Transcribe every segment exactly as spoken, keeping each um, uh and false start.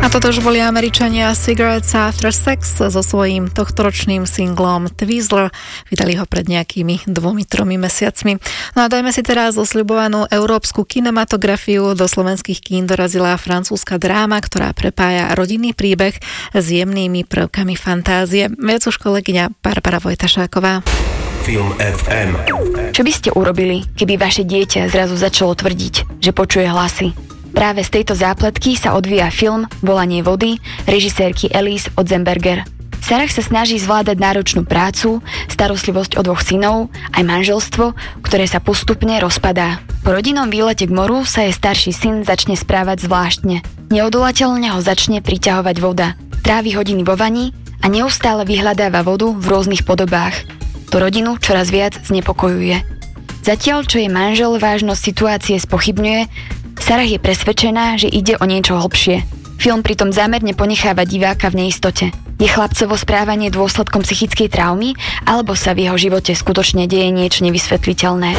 A toto už boli Američania Cigarettes After Sex so svojím tohtoročným singlom Twizzler. Vydali ho pred nejakými dvomi, tromi mesiacmi. No a dajme si teraz osľubovanú európsku kinematografiu. Do slovenských kín dorazila francúzska dráma, ktorá prepája rodinný príbeh s jemnými prvkami fantázie. Viac už kolegyňa Barbara Vojtašáková. Film ef em. Čo by ste urobili, keby vaše dieťa zrazu začalo tvrdiť, že počuje hlasy? Práve z tejto zápletky sa odvíja film Volanie vody režisérky Elise Otzenberger. Sarah sa snaží zvládať náročnú prácu, starostlivosť o dvoch synov, aj manželstvo, ktoré sa postupne rozpadá. Po rodinnom výlete k moru sa jej starší syn začne správať zvláštne. Neodolateľne ho začne priťahovať voda. Trávi hodiny vo vani a neustále vyhľadáva vodu v rôznych podobách. To rodinu čoraz viac znepokojuje. Zatiaľ, čo jej manžel vážnosť situácie spochybňuje, Sarah je presvedčená, že ide o niečo hlbšie. Film pritom zámerne ponecháva diváka v neistote. Je chlapcovo správanie dôsledkom psychickej traumy, alebo sa v jeho živote skutočne deje niečo nevysvetliteľné?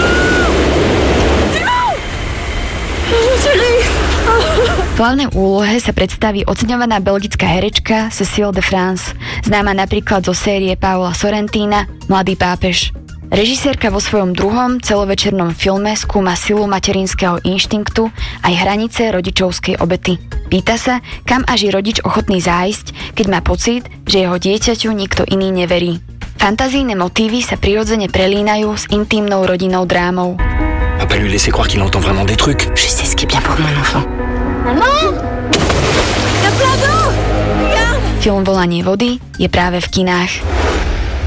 V hlavnej úlohe sa predstaví oceňovaná belgická herečka Cécile de France, známa napríklad zo série Paola Sorrentina Mladý pápež. Režisérka vo svojom druhom celovečernom filme skúma silu materinského inštinktu aj hranice rodičovskej obety. Pýta sa, kam až je rodič ochotný zájsť, keď má pocit, že jeho dieťaťu nikto iný neverí. Fantazijné motívy sa prirodzene prelínajú s intímnou rodinnou drámou. On va pas lui laisser croire qu'il entend vraiment des trucs. Je sais ce qui est bien pour mon enfant. Maman! Y'a plein d'eau! Regarde! Film Volanie vody je práve v kinách.